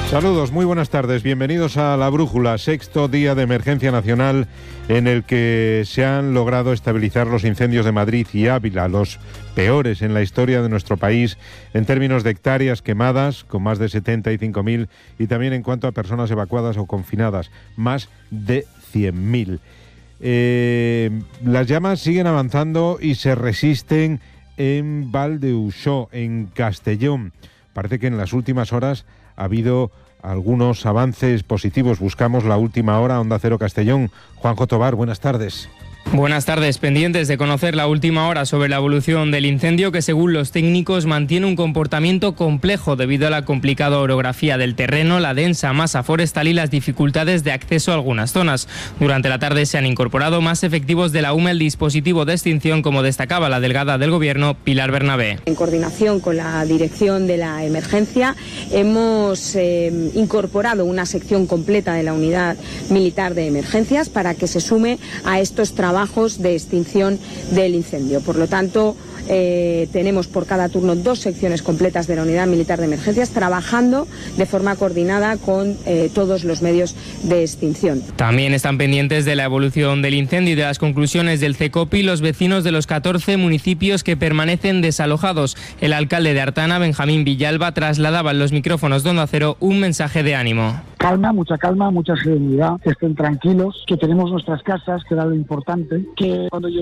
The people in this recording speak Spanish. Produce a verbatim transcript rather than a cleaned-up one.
Saludos, muy buenas tardes, bienvenidos a La Brújula, sexto día de emergencia nacional en el que se han logrado estabilizar los incendios de Madrid y Ávila, los peores en la historia de nuestro país en términos de hectáreas quemadas, con más de setenta y cinco mil, y también en cuanto a personas evacuadas o confinadas, más de cien mil. Eh, las llamas siguen avanzando y se resisten en Valdeusó, en Castellón. Parece que en las últimas horas ha habido algunos avances positivos. Buscamos la última hora, Onda Cero Castellón. Juanjo Tobar, buenas tardes. Buenas tardes, pendientes de conocer la última hora sobre la evolución del incendio, que según los técnicos mantiene un comportamiento complejo debido a la complicada orografía del terreno, la densa masa forestal y las dificultades de acceso a algunas zonas. Durante la tarde se han incorporado más efectivos de la U M E al dispositivo de extinción, como destacaba la delegada del Gobierno, Pilar Bernabé. En coordinación con la dirección de la emergencia hemos eh, incorporado una sección completa de la unidad militar de emergencias para que se sume a estos trabajos de extinción del incendio. Por lo tanto, eh, tenemos por cada turno dos secciones completas de la unidad militar de emergencias trabajando de forma coordinada con eh, todos los medios de extinción. También están pendientes de la evolución del incendio y de las conclusiones del CECOPI los vecinos de los catorce municipios que permanecen desalojados. El alcalde de Artana, Benjamín Villalba, trasladaba en los micrófonos de Onda Cero un mensaje de ánimo. Calma, mucha calma, mucha serenidad, que estén tranquilos, que tenemos nuestras casas, que era lo importante, que cuando